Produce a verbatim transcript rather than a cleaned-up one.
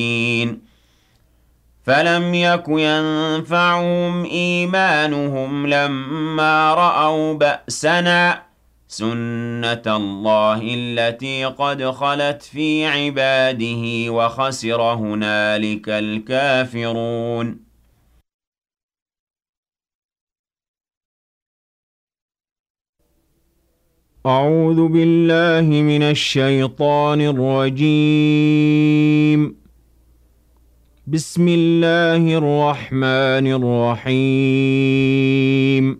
فلم يك ينفعهم إيمانهم لما رأوا بأسنا سنة الله التي قد خلت في عباده وخسر هنالك الكافرون. أعوذ بالله من الشيطان الرجيم. بسم الله الرحمن الرحيم.